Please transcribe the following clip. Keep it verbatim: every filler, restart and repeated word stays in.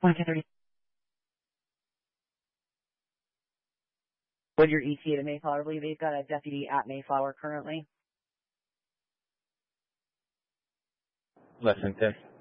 one ten thirty. Would your E T A to Mayflower? I believe they've got a deputy at Mayflower currently. Lexington.